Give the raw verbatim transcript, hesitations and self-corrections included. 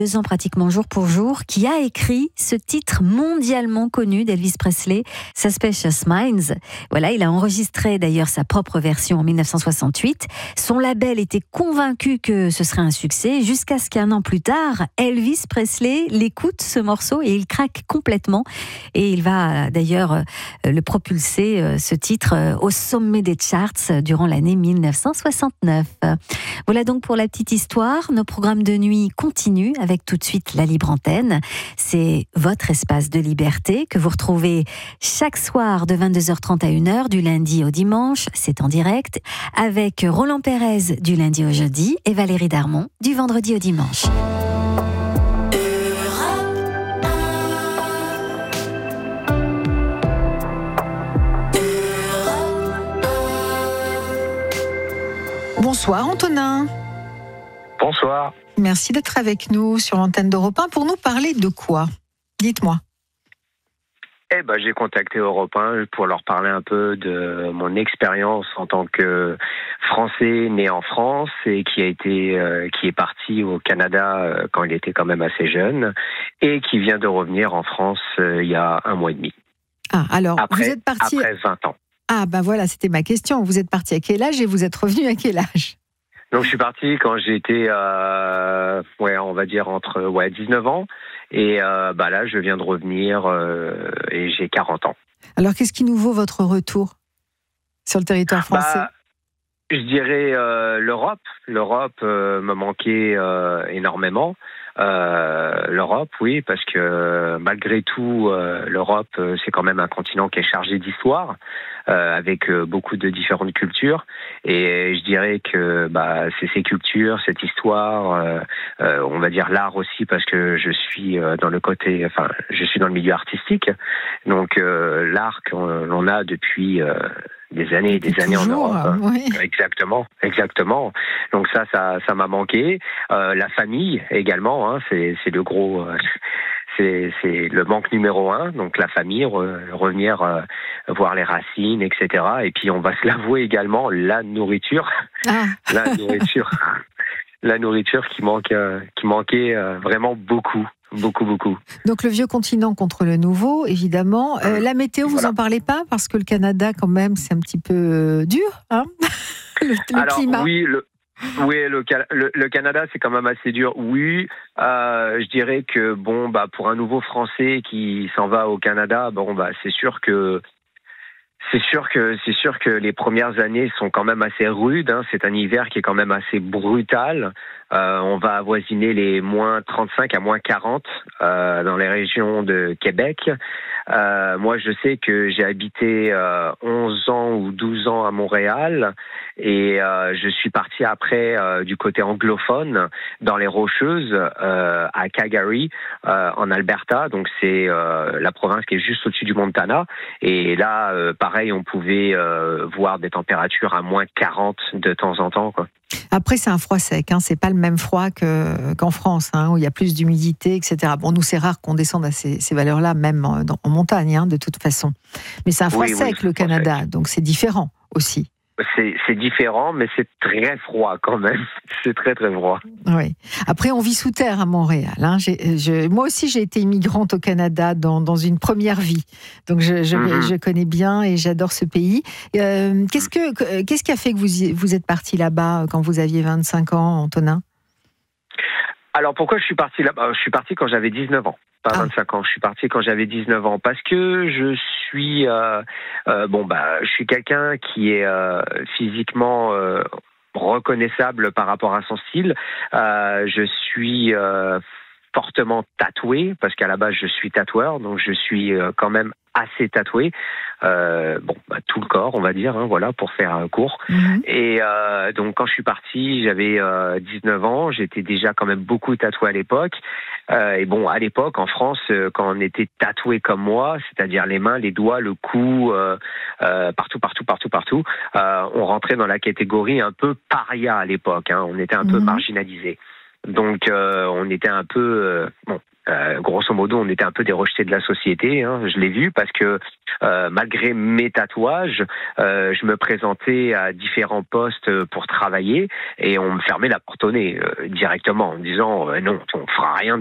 deux ans pratiquement jour pour jour, qui a écrit ce titre mondialement connu d'Elvis Presley, Suspicious Minds. Voilà, il a enregistré d'ailleurs sa propre version en dix-neuf cent soixante-huit. Son label était convaincu que ce serait un succès, jusqu'à ce qu'un an plus tard, Elvis Presley l'écoute ce morceau et il craque complètement. Et il va d'ailleurs le propulser, ce titre, au sommet des charts durant l'année dix-neuf cent soixante-neuf. Voilà donc pour la petite histoire. Nos programmes de nuit continuent avec tout de suite la libre antenne. C'est votre espace de liberté que vous retrouvez chaque soir de vingt-deux heures trente à une heure du lundi au dimanche. C'est en direct avec Roland Pérez du lundi au jeudi et Valérie Darmon du vendredi au dimanche. Bonsoir Antonin. Bonsoir. Merci d'être avec nous sur l'antenne d'Europe un pour nous parler de quoi ? Dites-moi. Eh ben, j'ai contacté Europe un pour leur parler un peu de mon expérience en tant que Français né en France et qui a été, euh, qui est parti au Canada euh, quand il était quand même assez jeune et qui vient de revenir en France euh, il y a un mois et demi. Ah, alors après, vous êtes parti après vingt ans. Ah ben voilà, c'était ma question. Vous êtes parti à quel âge et vous êtes revenu à quel âge ? Donc je suis parti quand j'étais, euh, ouais, on va dire entre ouais dix-neuf ans et euh, bah là je viens de revenir euh, et j'ai quarante ans. Alors qu'est-ce qui nous vaut votre retour sur le territoire français ? Bah, je dirais euh, l'Europe. L'Europe euh, me manquait euh, énormément. Euh, L'Europe, oui, parce que malgré tout, euh, l'Europe, euh, c'est quand même un continent qui est chargé d'histoire, euh, avec euh, beaucoup de différentes cultures. Et je dirais que bah, c'est ces cultures, cette histoire, euh, euh, on va dire l'art aussi, parce que je suis euh, dans le côté, enfin, je suis dans le milieu artistique. Donc euh, l'art qu'on l'on a depuis euh, des années et des années toujours, en Europe. oui. Exactement, exactement. Donc ça, ça, ça m'a manqué. Euh, la famille également, hein, c'est, c'est le gros, euh, c'est, c'est le manque numéro un. Donc la famille, re, revenir euh, voir les racines, et cetera. Et puis on va se l'avouer également, la nourriture, Ah. la nourriture, la nourriture qui manque, euh, qui manquait euh, vraiment beaucoup. Beaucoup, beaucoup. Donc le vieux continent contre le nouveau, évidemment. Euh, la météo, vous Voilà. en parlez pas parce que le Canada, quand même, c'est un petit peu euh, dur, hein le, le Alors climat. oui, le, oui, le, le, le Canada, c'est quand même assez dur. Oui, euh, je dirais que bon, bah pour un nouveau Français qui s'en va au Canada, bon bah c'est sûr que c'est sûr que c'est sûr que les premières années sont quand même assez rudes. Hein. C'est un hiver qui est quand même assez brutal. Euh, on va avoisiner les moins trente-cinq à moins quarante euh, dans les régions de Québec. Euh, moi, je sais que j'ai habité euh, onze ans ou douze ans à Montréal et euh, je suis parti après euh, du côté anglophone dans les Rocheuses euh, à Calgary euh, en Alberta. Donc c'est euh, la province qui est juste au-dessus du Montana. Et là, euh, pareil, on pouvait euh, voir des températures à moins quarante de temps en temps, quoi. Après, c'est un froid sec, hein. C'est pas le même froid que, qu'en France, hein, où il y a plus d'humidité, et cetera. Bon, nous, c'est rare qu'on descende à ces, ces valeurs-là, même en, en montagne, hein, de toute façon. Mais c'est un froid Oui, sec, oui, le Canada, sec. Donc c'est différent aussi. C'est, c'est différent, mais c'est très froid quand même. C'est très, très froid. Oui. Après, on vit sous terre à Montréal. Hein. J'ai, je, moi aussi, j'ai été immigrante au Canada dans, dans une première vie. Donc, je, je, mm-hmm. je connais bien et j'adore ce pays. Euh, qu'est-ce, que, qu'est-ce qui a fait que vous, vous êtes parti là-bas quand vous aviez vingt-cinq ans, Antonin ? Alors, pourquoi je suis parti là-bas ? Je suis parti quand j'avais dix-neuf ans. Pas ah. vingt-cinq ans, je suis parti quand j'avais dix-neuf ans parce que je suis euh, euh, bon bah je suis quelqu'un qui est euh, physiquement euh, reconnaissable par rapport à son style. Euh, je suis euh, fortement tatoué parce qu'à la base je suis tatoueur, donc je suis euh, quand même assez tatoué. Euh, bon, bah, tout le corps, on va dire, hein, voilà, pour faire un court. Mm-hmm. Et euh, donc, quand je suis parti, j'avais euh, dix-neuf ans. J'étais déjà quand même beaucoup tatoué à l'époque. Euh, et bon, à l'époque, en France, euh, quand on était tatoué comme moi, c'est-à-dire les mains, les doigts, le cou, euh, euh, partout, partout, partout, partout, euh, on rentrait dans la catégorie un peu paria à l'époque. Hein, on était un mm-hmm. peu marginalisé. Donc, euh, on était un peu, euh, bon, euh, grosso modo, on était un peu des rejetés de la société. Hein, je l'ai vu parce que euh, malgré mes tatouages, euh, je me présentais à différents postes pour travailler et on me fermait la porte au nez euh, directement en me disant euh, non, on fera rien.